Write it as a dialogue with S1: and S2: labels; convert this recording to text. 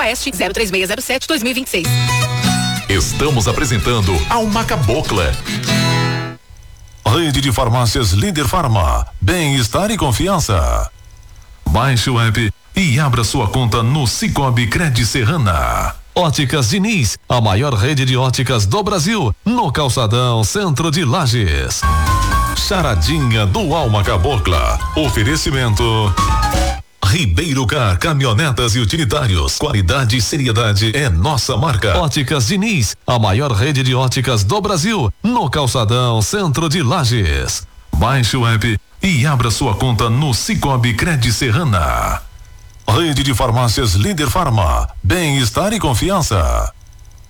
S1: Oeste, 03607-2026.
S2: Estamos apresentando Alma Cabocla. Rede de farmácias Líder Farma. Bem-estar e confiança. Baixe o app e abra sua conta no Cicobi Cred Serrana. Óticas Diniz, a maior rede de óticas do Brasil, no Calçadão, centro de Lages. Charadinha do Alma Cabocla. Oferecimento Ribeiro Car, caminhonetas e utilitários. Qualidade e seriedade é nossa marca. Óticas Diniz, a maior rede de óticas do Brasil, no Calçadão, centro de Lages. Baixe o app e abra sua conta no Cicobi Cred Serrana. Rede de farmácias Líder Farma. Bem-estar e confiança.